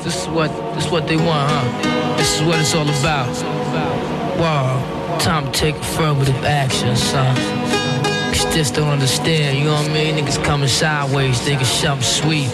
This what they want, huh? This is what it's all about. Wow, time to take affirmative action, son. Just don't understand, you know what I mean? Niggas coming sideways, thinking something sweet.